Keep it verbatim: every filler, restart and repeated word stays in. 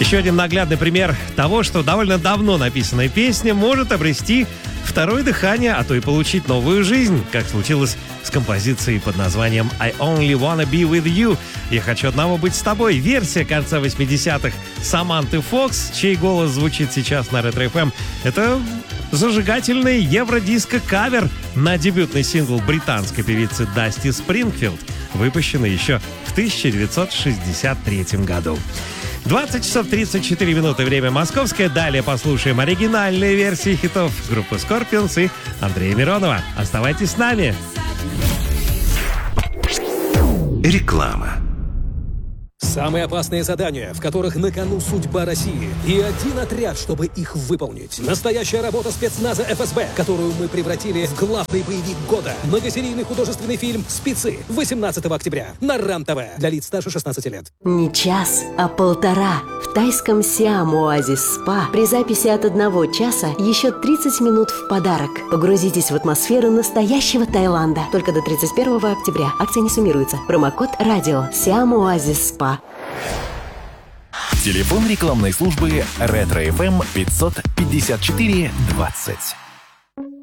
Еще один наглядный пример того, что довольно давно написанная песня может обрести второе дыхание, а то и получить новую жизнь, как случилось с композицией под названием «I only wanna be with you». «Я хочу одного быть с тобой». Версия конца восьмидесятых Саманты Фокс, чей голос звучит сейчас на Ретро эф эм. Это зажигательный евродиско-кавер на дебютный сингл британской певицы Дасти Спрингфилд, выпущенный еще в тысяча девятьсот шестьдесят третьем году. двадцать часов тридцать четыре минуты, время московское. Далее послушаем оригинальные версии хитов группы Scorpions и Андрея Миронова. Оставайтесь с нами. Реклама. Самые опасные задания, в которых на кону судьба России. И один отряд, чтобы их выполнить. Настоящая работа спецназа эф эс бэ, которую мы превратили в главный боевик года. Многосерийный художественный фильм «Спецы» восемнадцатого октября на РАН-ТВ для лиц старше шестнадцати лет. Не час, а полтора. В тайском Siam Oasis Spa при записи от одного часа еще тридцать минут в подарок. Погрузитесь в атмосферу настоящего Таиланда. Только до тридцать первого октября. Акция не суммируется. Промокод «Радио». Siam Oasis Spa. Телефон рекламной службы Ретро эф эм пятьсот пятьдесят четыре двадцать.